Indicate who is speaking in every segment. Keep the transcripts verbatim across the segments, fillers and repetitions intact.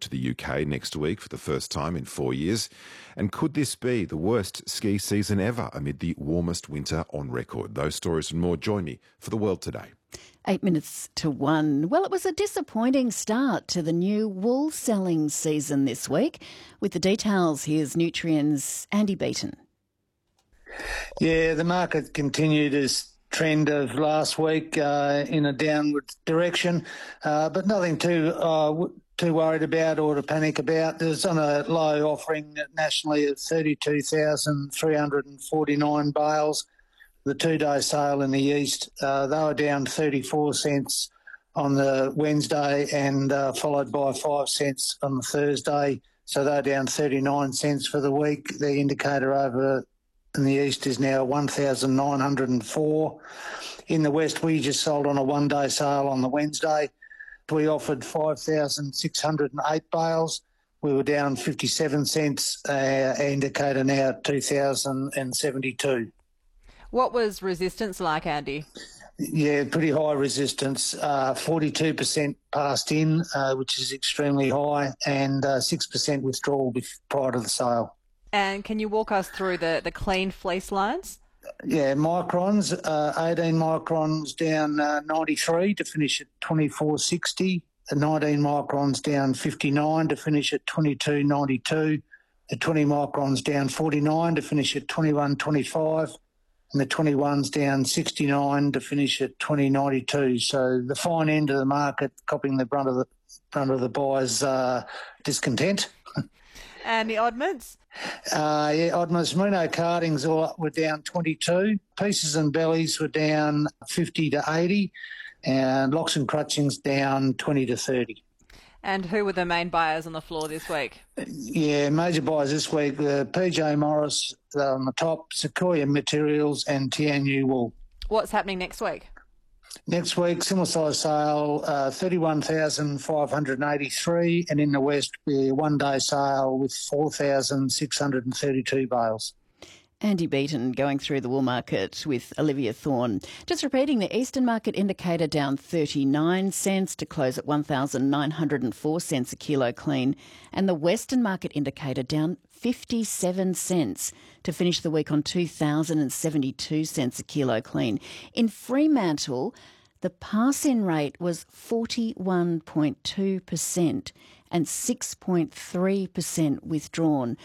Speaker 1: to the U K next week for the first time in four years. And could this be the worst ski season ever amid the warmest winter on record? Those stories and more join me for The World Today.
Speaker 2: Eight minutes to one. Well, it was a disappointing start to the new wool selling season this week. With the details, here's Nutrien's Andy Beaton.
Speaker 3: Yeah, the market continued its trend of last week uh, in a downward direction, uh, but nothing too uh, too worried about or to panic about. There's on a low offering nationally at thirty-two thousand three hundred forty-nine bales. The two-day sale in the east, uh, they were down thirty-four cents on the Wednesday and uh, followed by five cents on the Thursday. So they're down thirty-nine cents for the week. The indicator over in the east is now one thousand nine hundred four. In the west, we just sold on a one-day sale on the Wednesday. We offered five thousand six hundred eight bales. We were down fifty-seven cents, uh, indicator now at two thousand seventy-two.
Speaker 4: What was resistance like, Andy?
Speaker 3: Yeah, pretty high resistance. Uh, forty-two percent passed in, uh, which is extremely high, and uh, six percent withdrawal prior to the sale.
Speaker 4: And can you walk us through the, the clean fleece lines?
Speaker 3: Yeah, microns, uh, eighteen microns down uh, ninety-three to finish at twenty-four sixty. The nineteen microns down fifty-nine to finish at twenty-two ninety-two. The twenty microns down forty-nine to finish at twenty-one twenty-five. And the twenty-ones down sixty-nine to finish at twenty ninety-two. So the fine end of the market copying the brunt of the brunt of the buyers' uh, discontent.
Speaker 4: And the oddments?
Speaker 3: Uh, yeah, oddments. Merino cardings all up, were down twenty-two. Pieces and bellies were down fifty to eighty. And locks and crutchings down twenty to thirty.
Speaker 4: And who were the main buyers on the floor this week?
Speaker 3: Yeah, major buyers this week, uh, P J Morris uh, on the top, Sequoia Materials and Tianyu Wool.
Speaker 4: What's happening next week?
Speaker 3: Next week, similar size sale, uh, thirty-one thousand five hundred eighty-three, and in the west, the one-day sale with four thousand six hundred thirty-two bales.
Speaker 2: Andy Beaton going through the wool market with Olivia Thorne. Just repeating, the Eastern market indicator down thirty-nine cents to close at one thousand nine hundred four cents a kilo clean, and the Western market indicator down fifty-seven cents to finish the week on two thousand seventy-two cents a kilo clean. In Fremantle, the pass-in rate was forty-one point two percent and six point three percent withdrawn.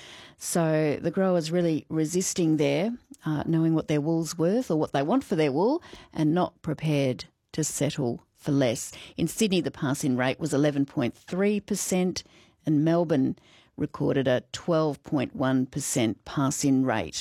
Speaker 2: So the growers really resisting there, uh, knowing what their wool's worth or what they want for their wool, and not prepared to settle for less. In Sydney, the pass-in rate was eleven point three percent, and Melbourne recorded a twelve point one percent pass-in rate.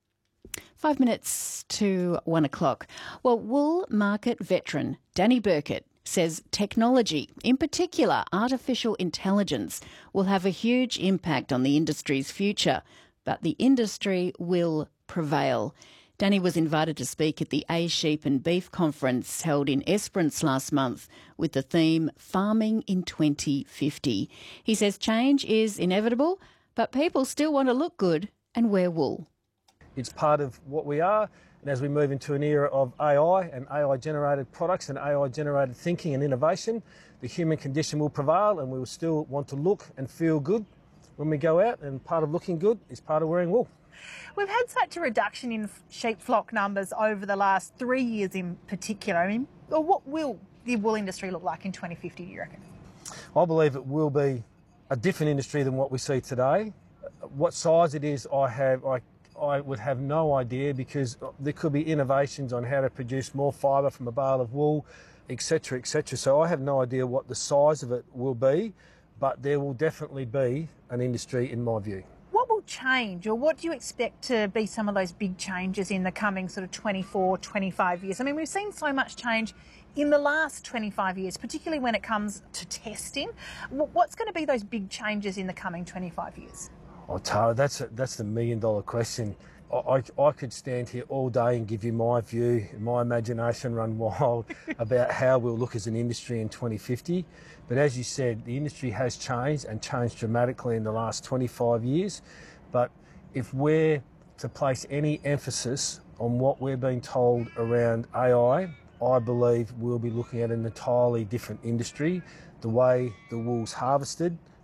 Speaker 2: Five minutes to one o'clock. Well, wool market veteran Danny Burkett says technology, in particular artificial intelligence, will have a huge impact on the industry's future, but the industry will prevail. Danny was invited to speak at the A Sheep and Beef Conference held in Esperance last month with the theme Farming in twenty fifty. He says change is inevitable, but people still want to look good and wear wool.
Speaker 5: It's part of what we are, and as we move into an era of A I and A I-generated products and A I-generated thinking and innovation, the human condition will prevail, and we will still want to look and feel good when we go out, and part of looking good is part of wearing wool.
Speaker 6: We've had such a reduction in sheep flock numbers over the last three years in particular. I mean, what will the wool industry look like in twenty fifty, do you reckon?
Speaker 5: I believe it will be a different industry than what we see today. What size it is, I have, I I would have no idea, because there could be innovations on how to produce more fibre from a bale of wool, et cetera, et cetera. So I have no idea what the size of it will be, but there will definitely be an industry in my view.
Speaker 6: What will change, or what do you expect to be some of those big changes in the coming sort of twenty-four, twenty-five years? I mean, we've seen so much change in the last twenty-five years, particularly when it comes to testing. What's going to be those big changes in the coming twenty-five years?
Speaker 5: Oh, Tara, that's a, that's the million dollar question. I, I, I could stand here all day and give you my view, my imagination run wild about how we'll look as an industry in twenty fifty. But as you said, the industry has changed and changed dramatically in the last twenty-five years. But if we're to place any emphasis on what we're being told around A I, I believe we'll be looking at an entirely different industry. The way the wool's harvested,